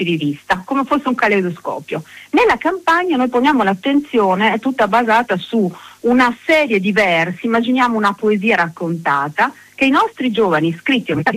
di vista, come fosse un caleidoscopio. Nella campagna noi poniamo l'attenzione, è tutta basata su una serie di versi, immaginiamo una poesia raccontata, che i nostri giovani iscritti